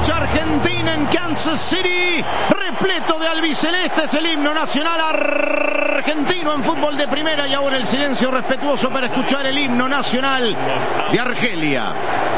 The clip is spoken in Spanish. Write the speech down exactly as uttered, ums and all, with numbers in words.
escucha Argentina en Kansas City, repleto de albiceleste, es el himno nacional argentino en fútbol de primera, y ahora el silencio respetuoso para escuchar el himno nacional de Argelia.